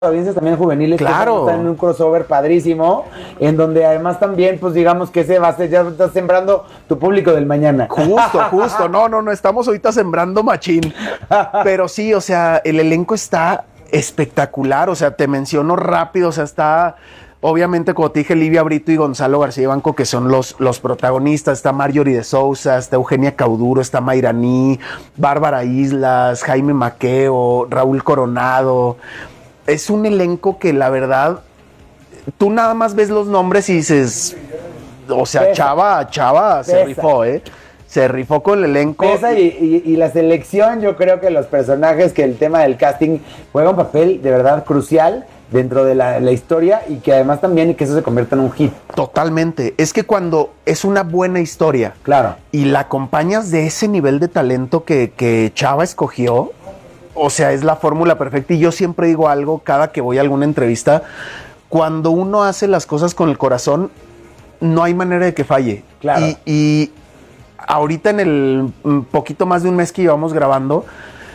audiencias también juveniles, claro, que están en un crossover padrísimo, en donde además también, pues digamos que ya estás sembrando tu público del mañana. Justo, no, estamos ahorita sembrando machín, pero sí, o sea, el elenco está espectacular, o sea, te menciono rápido, o sea, está, obviamente, como te dije, Livia Brito y Gonzalo García Banco, que son los protagonistas, está Marjorie de Sousa, está Eugenia Cauduro, está Mayraní, Bárbara Islas, Jaime Maqueo, Raúl Coronado. Es un elenco que la verdad, tú nada más ves los nombres y dices, o sea, Chava se rifó, se rifó con el elenco. Y la selección, yo creo que los personajes, que el tema del casting juega un papel de verdad crucial dentro de la historia, y que además también que eso se convierta en un hit. Totalmente, es que cuando es una buena historia, claro, y la acompañas de ese nivel de talento que Chava escogió, o sea, es la fórmula perfecta. Y yo siempre digo algo cada que voy a alguna entrevista: cuando uno hace las cosas con el corazón, no hay manera de que falle. Claro. Y ahorita, en el poquito más de un mes que llevamos grabando,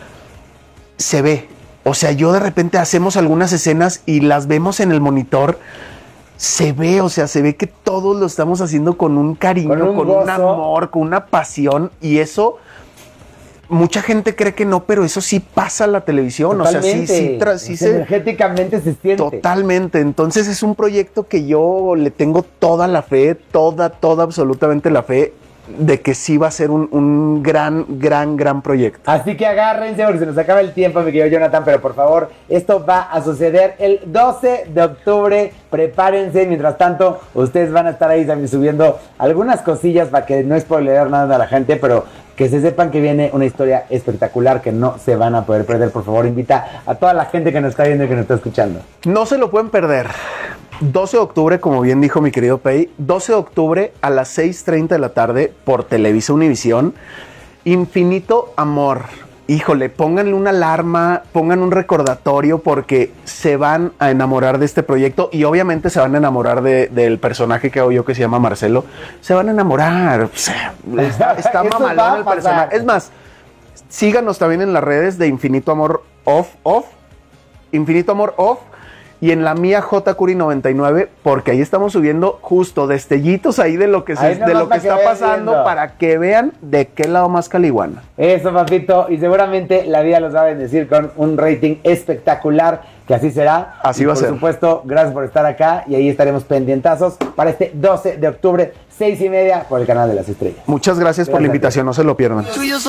se ve. O sea, yo de repente hacemos algunas escenas y las vemos en el monitor, se ve, o sea, se ve que todos lo estamos haciendo con un cariño, con un amor, con una pasión, y eso... Mucha gente cree que no, pero eso sí pasa en la televisión. Totalmente. O sea, sí energéticamente se siente. Totalmente. Entonces es un proyecto que yo le tengo toda la fe, toda absolutamente la fe de que sí va a ser un gran proyecto. Así que agárrense, porque se nos acaba el tiempo, mi querido Jonathan, pero por favor, esto va a suceder el 12 de octubre. Prepárense. Mientras tanto, ustedes van a estar ahí subiendo algunas cosillas para que no spoiler nada a la gente, pero que se sepan que viene una historia espectacular que no se van a poder perder. Por favor, invita a toda la gente que nos está viendo y que nos está escuchando. No se lo pueden perder. 12 de octubre, como bien dijo mi querido Pei, 12 de octubre a las 6:30 de la tarde por Televisa Univisión. Infinito Amor. Híjole, pónganle una alarma, pongan un recordatorio, porque se van a enamorar de este proyecto, y obviamente se van a enamorar del personaje que hago yo, que se llama Marcelo. Se van a enamorar. O sea, está mamalón el personaje. Es más, síganos también en las redes de Infinito Amor Infinito Amor Off, y en la mía Jcuri99, porque ahí estamos subiendo justo destellitos ahí de lo que está pasando, para que vean de qué lado más caliguana. Eso, papito, y seguramente la vida los va a bendecir con un rating espectacular, que así será. Así va a ser. Por supuesto, gracias por estar acá, y ahí estaremos pendientazos para este 12 de octubre, 6:30, por el canal de las estrellas. Muchas gracias por la invitación, no se lo pierdan.